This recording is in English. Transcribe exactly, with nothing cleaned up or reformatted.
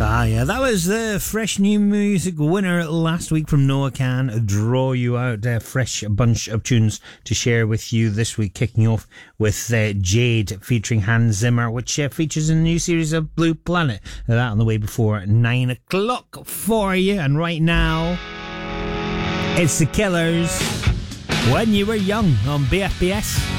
Ah, yeah, that was the fresh new music winner last week from Noah Can. Draw You Out, a fresh bunch of tunes to share with you this week, kicking off with uh, Jade featuring Hans Zimmer, which uh, features in a new series of Blue Planet. That on the way before nine o'clock for you. And right now, it's The Killers, When You Were Young on B F B S.